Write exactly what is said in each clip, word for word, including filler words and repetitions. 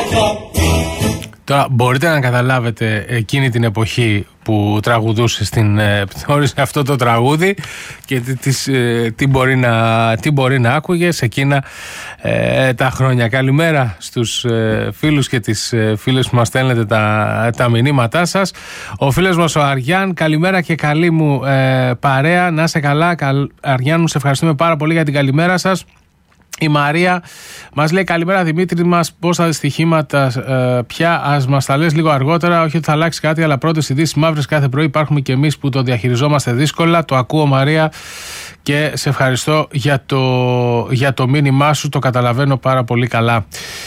Τώρα μπορείτε να καταλάβετε εκείνη την εποχή που τραγουδούσε στην ε, αυτό το τραγούδι και τι, τις, ε, τι, μπορεί να, τι μπορεί να άκουγε σε εκείνα ε, τα χρόνια. Καλημέρα στους ε, φίλους και τις ε, φίλες που μας στέλνετε τα, τα μηνύματά σας. Ο φίλος μας ο Αριάν, καλημέρα και καλή μου ε, παρέα. Να είσαι καλά, καλ, Αριάν μου, σε ευχαριστούμε πάρα πολύ για την καλημέρα σας. Η Μαρία μας λέει καλημέρα Δημήτρη μας, πώς τα δυστυχήματα ε, πια, ας μας τα λες λίγο αργότερα, όχι ότι θα αλλάξει κάτι, αλλά πρώτες ειδήσεις μαύρες κάθε πρωί, υπάρχουμε και εμείς που το διαχειριζόμαστε δύσκολα. Το ακούω Μαρία και σε ευχαριστώ για το, για το μήνυμά σου, το καταλαβαίνω πάρα πολύ καλά.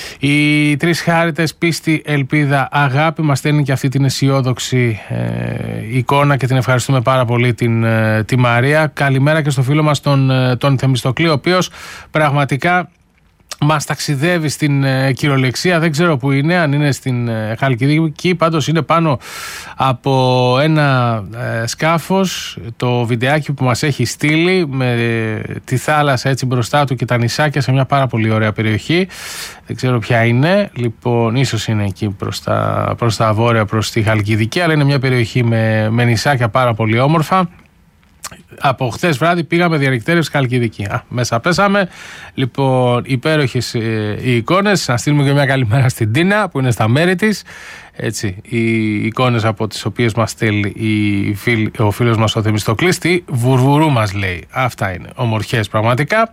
Οι τρεις χάριτες, πίστη, ελπίδα, αγάπη, μας στέλνει και αυτή την αισιόδοξη ε, εικόνα και την ευχαριστούμε πάρα πολύ την, ε, τη Μαρία. Καλημέρα και στο φίλο μας τον, τον Θεμιστοκλή, ο οποίος πραγματικά μας ταξιδεύει στην ε, κυριολεξία, δεν ξέρω που είναι, αν είναι στην ε, Χαλκιδική, πάντως είναι πάνω από ένα ε, σκάφος, το βιντεάκι που μας έχει στείλει με ε, τη θάλασσα έτσι μπροστά του και τα νησάκια σε μια πάρα πολύ ωραία περιοχή, δεν ξέρω ποια είναι, λοιπόν ίσως είναι εκεί προς τα, προς τα βόρεια, προς τη Χαλκιδική, αλλά είναι μια περιοχή με, με νησάκια πάρα πολύ όμορφα. Από χθες βράδυ πήγαμε διαρρηκτέρευση Χαλκιδική. Α, μέσα πέσαμε. Λοιπόν, υπέροχες ε, οι εικόνες. Να στείλουμε και μια καλημέρα στην Τίνα που είναι στα μέρη της. Έτσι, οι εικόνες από τις οποίες μας στέλνει η φίλ, ο φίλος μας ο Θεμιστοκλής. Τι βουρβουρού μας λέει. Αυτά είναι ομορφιές πραγματικά.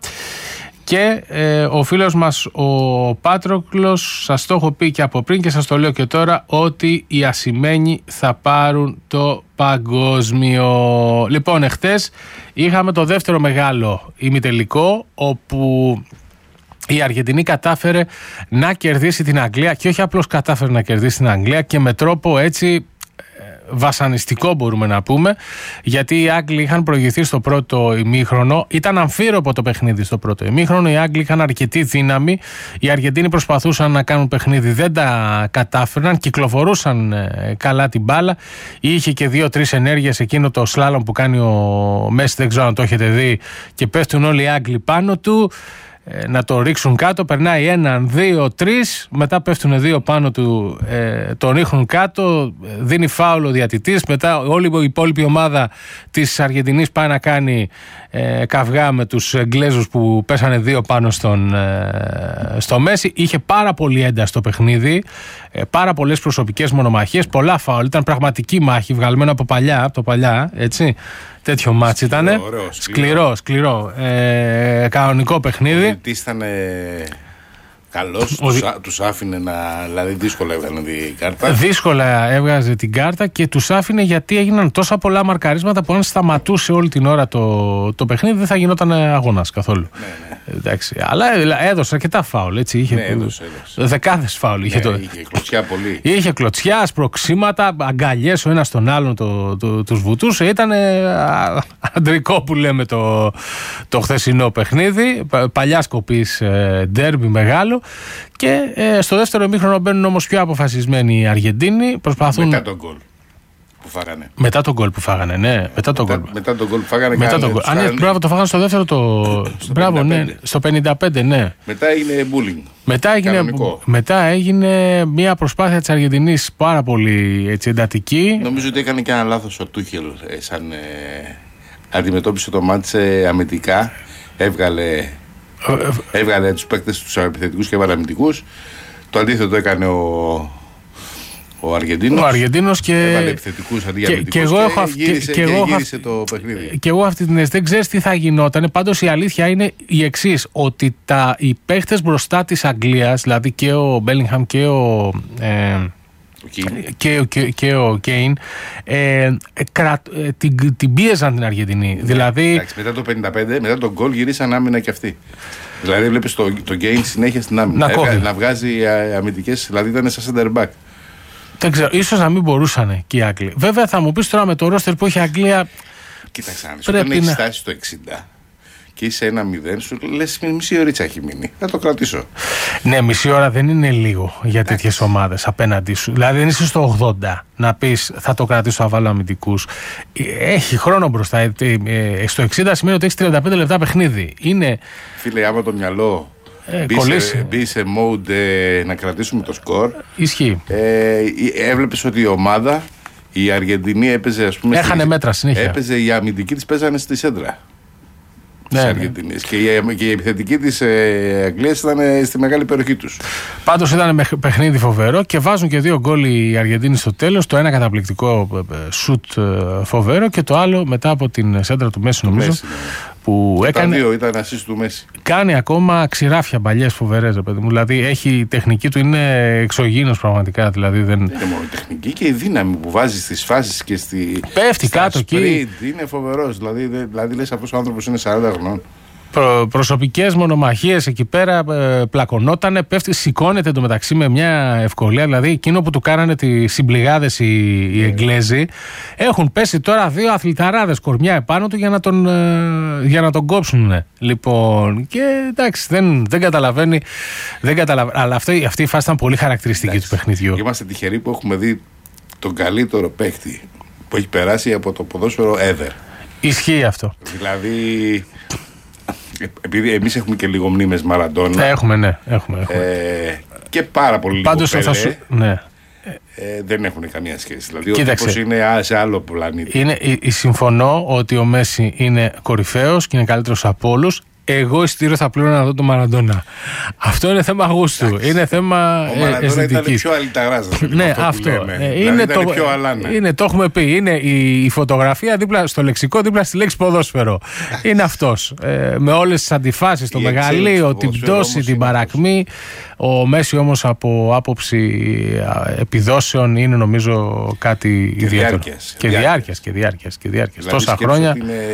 Και ε, ο φίλος μας ο Πάτροκλος, σας το έχω πει και από πριν και σας το λέω και τώρα, ότι οι ασημένοι θα πάρουν το παγκόσμιο. Λοιπόν, εχθές είχαμε το δεύτερο μεγάλο ημιτελικό, όπου η Αργεντινή κατάφερε να κερδίσει την Αγγλία, και όχι απλώς κατάφερε να κερδίσει την Αγγλία, και με τρόπο έτσι βασανιστικό μπορούμε να πούμε, γιατί οι Άγγλοι είχαν προηγηθεί στο πρώτο ημίχρονο, ήταν αμφίροπο το παιχνίδι στο πρώτο ημίχρονο, οι Άγγλοι είχαν αρκετή δύναμη, οι Αργεντίνοι προσπαθούσαν να κάνουν παιχνίδι, δεν τα κατάφερναν, κυκλοφορούσαν καλά την μπάλα, είχε και δύο-τρεις ενέργειες, εκείνο το σλάλομ που κάνει ο Μέση, δεν ξέρω αν το έχετε δει, και πέφτουν όλοι οι Άγγλοι πάνω του να το ρίξουν κάτω, περνάει έναν, δύο, τρεις, μετά πέφτουν δύο πάνω του, ε, τον ρίχνουν κάτω, δίνει φάουλ ο διατητής, μετά όλη η υπόλοιπη ομάδα της Αργεντινής πάει να κάνει ε, καυγά με τους Εγγλέζους που πέσανε δύο πάνω στον, ε, στο Μέση. Είχε πάρα πολύ ένταση το παιχνίδι, ε, πάρα πολλές προσωπικές μονομαχίες, πολλά φάουλ, ήταν πραγματική μάχη βγαλμένο από παλιά, από το παλιά, έτσι. Τέτοιο μάτς ήταν. Σκληρό, σκληρό. σκληρό. Ε, κανονικό παιχνίδι. Τι ήταν καλός, ο... τους, τους άφηνε να. Δηλαδή, δύσκολα έβγαζε την κάρτα. Δύσκολα έβγαζε την κάρτα και τους άφηνε, γιατί έγιναν τόσα πολλά μαρκαρίσματα που αν σταματούσε όλη την ώρα το, το παιχνίδι δεν θα γινόταν αγώνας καθόλου. Ναι, ναι. Εντάξει. Αλλά έδωσε αρκετά φάουλ. Έτσι, είχε ναι, έδωσε, έδωσε. Δεκάδες φάουλ. Ναι, είχε, το... είχε κλωτσιά πολύ. Είχε κλωτσιά, σπροξήματα, αγκαλιές ο ένας τον άλλον, το, το, τους βουτούσε. Ήταν αντρικό που λέμε το, το χθεσινό παιχνίδι. Παλιά σκοπής ντέρμπι μεγάλο. Και ε, στο δεύτερο ημίχρονο μπαίνουν όμως πιο αποφασισμένοι οι Αργεντίνοι. Προσπαθούν... Μετά τον γκολ που φάγανε. Μετά τον γκολ που φάγανε, ναι. Μετά τον γκολ. Μετά τον γκολ που φάγανε. Μετά τον γκολ. Αν ναι, μπράβο, το φάγανε στο δεύτερο. Το... στο μπράβο, πενήντα πέντε. Ναι. Στο πενήντα πέντε, ναι. Μετά έγινε bullying. Μετά έγινε, μετά έγινε μια προσπάθεια της Αργεντινής πάρα πολύ έτσι, εντατική. Νομίζω ότι έκανε και ένα λάθος ο Τούχελ. Σαν ε, αντιμετώπισε το μάτς ε, αμυντικά. Έβγαλε. Έβγαλε τους παίκτες τους επιθετικούς και παραμυντικούς. Το αντίθετο έκανε ο, ο Αργεντίνος. Ο Αργεντίνος και. Έβγαλε επιθετικούς αντί για αμυντικούς. Και, εγώ έχω αυτή, γύρισε, και, και εγώ γύρισε το παιχνίδι. Και εγώ αυτή την αίσθηση. Δεν ξέρεις τι θα γινόταν. Πάντως η αλήθεια είναι η εξής: ότι τα, οι παίκτες μπροστά της Αγγλίας, δηλαδή και ο Μπέλιγχαμ και ο. Ε, Και, και, και ο Κέιν ε, κρα, ε, την, την πίεζαν την Αργεντινή. Ναι, δηλαδή... εντάξει, μετά το πενήντα πέντε, μετά τον γκολ γυρίσαν άμυνα και αυτοί. Δηλαδή βλέπεις το, το Κέιν συνέχεια στην άμυνα. Να, Έβγα, να βγάζει αμυντικές, δηλαδή ήταν σαν center back. Δεν ξέρω, ίσως να μην μπορούσαν και οι Άγγλοι. Βέβαια θα μου πεις τώρα με το ρόστερ που έχει η Αγγλία. Κοίταξε, όταν έχει φτάσει στο εξήντα και είσαι ένα μηδέν, σου λες μισή ωρίτσα έχει μείνει. Θα το κρατήσω. Ναι, μισή ώρα δεν είναι λίγο για τέτοιες ομάδες απέναντί σου. Δηλαδή, δεν είσαι στο ογδόντα να πεις θα το κρατήσω, θα βάλω αμυντικούς. Έχει χρόνο μπροστά. Στο εξήντα σημαίνει ότι έχει τριάντα πέντε λεπτά παιχνίδι. Είναι... Φίλε, άμα το μυαλό ε, μπει, σε, μπει σε mode ε, να κρατήσουμε το σκορ. Ισχύει. Ε, έβλεπες ότι η ομάδα, η Αργεντινή έπαιζε, ας πούμε. Έχανε στη, μέτρα συνέχεια. Έπαιζε, οι αμυντικοί της παίζανε στη σέντρα. Ναι, ναι. Και, η, και η επιθετική της ε, Αγγλίας ήταν στη μεγάλη περιοχή τους. Πάντως ήταν παιχνίδι φοβερό και βάζουν και δύο γκολ οι Αργεντίνοι στο τέλος. Το ένα καταπληκτικό σουτ φοβερό και το άλλο μετά από την σέντρα του Μέση, νομίζω. Μέση, ναι. Που και έκανε, τα δύο ήταν assist του Μέση. Κάνει ακόμα ξηράφια μπαλιές φοβερές, παιδί μου. Δηλαδή έχει η τεχνική του, είναι εξωγήινος πραγματικά. Δηλαδή δεν είναι μόνο η τεχνική και η δύναμη που βάζει στις φάσεις και στη. Πέφτει κάτω εκεί. Είναι φοβερός. Δηλαδή, δηλαδή λες αυτός ο άνθρωπος είναι σαράντα χρονών. Προ, προσωπικές μονομαχίες εκεί πέρα, ε, πλακωνότανε, πέφτει, σηκώνεται εντωμεταξύ με μια ευκολία. Δηλαδή εκείνο που του κάνανε τις συμπληγάδες οι, οι Εγγλέζοι, έχουν πέσει τώρα δύο αθληταράδες κορμιά επάνω του για να τον, ε, για να τον κόψουν. Λοιπόν, και εντάξει, δεν, δεν καταλαβαίνει, δεν καταλαβαίνει, αλλά αυτή, αυτή η φάση ήταν πολύ χαρακτηριστική εντάξει, του παιχνιδιού. Είμαστε τυχεροί που έχουμε δει τον καλύτερο παίκτη που έχει περάσει από το ποδόσφαιρο ever. Ισχύει αυτό. Δηλαδή, επειδή εμείς έχουμε και λίγο μνήμες Μαραντόνα. Έχουμε, ναι. Έχουμε, έχουμε. Ε, και πάρα πολύ λίγο Πάντως θα σου... ναι. ε, δεν έχουν καμία σχέση. Δηλαδή ο τύπος είναι σε άλλο πλανήτη. Είναι, συμφωνώ ότι ο Μέση είναι κορυφαίος και είναι καλύτερος από όλους. Εγώ εισιτήριο θα πλήρωνα να δω τον Μαραντόνα. Αυτό είναι θέμα γούστου. Εντάξει. Είναι θέμα αισθητικής. Ο Μαραντόνα ήταν πιο αλυταγράς. Ναι, αυτό. αυτό. Ε, δηλαδή είναι ήταν το, πιο αλάνα. Είναι, το έχουμε πει. Είναι η, η φωτογραφία δίπλα στο λεξικό, δίπλα στη λέξη ποδόσφαιρο. Είναι αυτός. Ε, με όλες τις αντιφάσεις, το μεγαλείο, την πτώση, την παρακμή. Ο Μέση όμως από άποψη επιδόσεων είναι νομίζω κάτι και ιδιαίτερο. Διάρκειας. Και διάρκειας. Και διάρκειας. Και διάρκειας. Δηλαδή, τόσα χρόνια.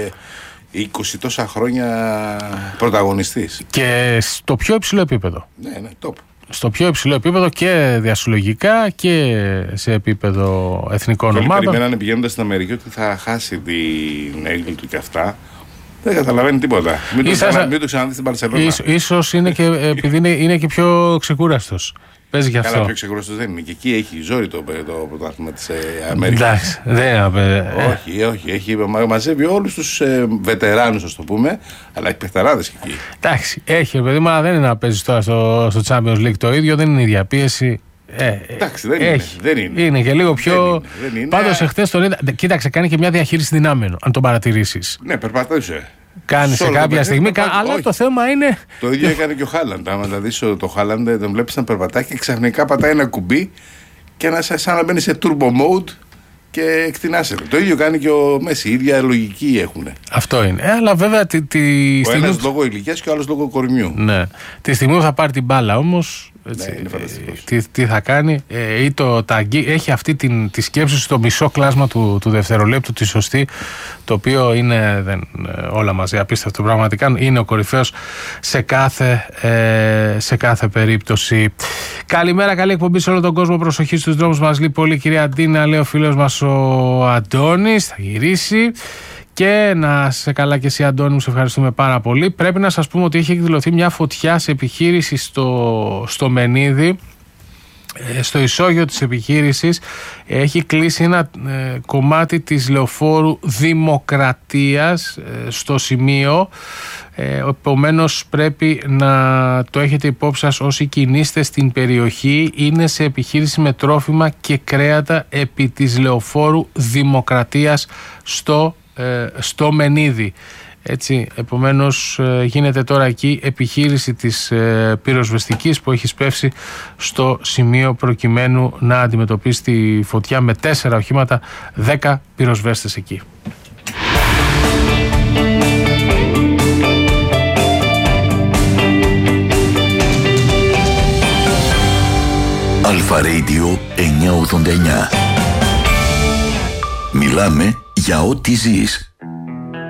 είκοσι τόσα χρόνια πρωταγωνιστής. Και στο πιο υψηλό επίπεδο. Ναι, ναι, top. Στο πιο υψηλό επίπεδο και διασυλλογικά και σε επίπεδο εθνικών ομάδων. Όλοι περιμένανε πηγαίνοντας στην Αμερική ότι θα χάσει την έγκλη του και αυτά. Δεν καταλαβαίνει τίποτα. Μην το, Ίσα, ξανα, μην το ξαναδεί στην Μπαρσελόνα. Ίσως είναι και επειδή είναι, είναι και πιο ξεκούραστος. Παίζει και αυτό. Καλά, πιο ξεκουραστός δεν είναι. Και εκεί έχει ζόρι το, το πρωτάθλημα της ε, Αμερικής. Εντάξει, δεν απε... Όχι, όχι. Έχει, μαζεύει όλους τους ε, βετεράνους, ας το πούμε, αλλά έχει παιχταράδες εκεί. Εντάξει, έχει, παιδί, μα δεν είναι να παίζει τώρα στο, στο Champions League το ίδιο, δεν είναι η ίδια πίεση. Ε, Εντάξει, δεν έχει. είναι, δεν είναι. Είναι και λίγο πιο. Είναι. Πάντως εχθές τον είδα. Κοίταξε, κάνει και μια διαχείριση δυνάμεων, αν τον παρατηρήσεις. Ναι, περπατούσε. Κάνει σε κάποια στιγμή, κα... αλλά όχι. Το θέμα είναι. Το ίδιο έκανε και ο Χάλαντ. Άμα τα δεις το Χάλαντ, τον βλέπεις να περπατάει και ξαφνικά πατάει ένα κουμπί και να σαν να μπαίνει σε turbo mode και εκτινάσεται. Το ίδιο κάνει και ο Μέση. Η ίδια λογική έχουν. Αυτό είναι. Ε, αλλά βέβαια τη, τη ο στιγμή. Ένας λόγω ηλικίας και ο άλλος λόγω κορμιού. Ναι. Τη στιγμή που θα πάρει την μπάλα όμως. Έτσι, ναι, είναι τι, τι θα κάνει ε, ή το, τα, έχει αυτή την, τη σκέψη στο μισό κλάσμα του, του δευτερολέπτου, τη σωστή, το οποίο είναι δεν, όλα μαζί απίστευτο πραγματικά, είναι ο κορυφαίος σε κάθε, ε, σε κάθε περίπτωση. Καλημέρα, καλή εκπομπή σε όλο τον κόσμο, προσοχή στους δρόμους, μας λέει πολύ κυρία Αντίνα, λέει ο φίλος μας ο Αντώνης, θα γυρίσει. Και να σε καλά και εσύ, Αντώνη μου, σε ευχαριστούμε πάρα πολύ. Πρέπει να σας πούμε ότι έχει εκδηλωθεί μια φωτιά σε επιχείρηση στο, στο Μενίδη. Στο ισόγειο της επιχείρησης έχει κλείσει ένα ε, κομμάτι της λεωφόρου Δημοκρατίας ε, στο σημείο. Ε, επομένως πρέπει να το έχετε υπόψη σας όσοι κινείστε στην περιοχή. Είναι σε επιχείρηση με τρόφιμα και κρέατα επί της λεωφόρου Δημοκρατίας στο στο Μενίδη. Έτσι, επομένως γίνεται τώρα εκεί επιχείρηση της ε, πυροσβεστικής που έχει σπεύσει στο σημείο προκειμένου να αντιμετωπίσει τη φωτιά με τέσσερα οχήματα, δέκα πυροσβέστες εκεί. Αλφα Radio εννιακόσια ογδόντα εννιά. Μιλάμε για ό,τι ζεις.